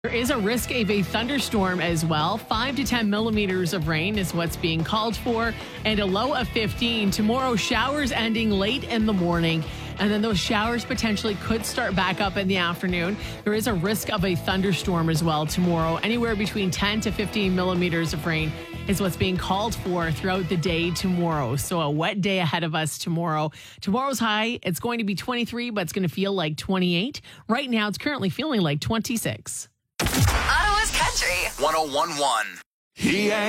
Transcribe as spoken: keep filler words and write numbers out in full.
There is a risk of a thunderstorm as well. Five to ten millimeters of rain is what's being called for, and a low of fifteen. Tomorrow, showers ending late in the morning, and then those showers potentially could start back up in the afternoon. There is a risk of a thunderstorm as well tomorrow. Anywhere between ten to fifteen millimeters of rain is what's being called for throughout the day tomorrow. So a wet day ahead of us tomorrow. Tomorrow's high, it's going to be twenty-three, but it's going to feel like twenty-eight. Right now, it's currently feeling like twenty-six. Ottawa's Country one oh one point one. He ain't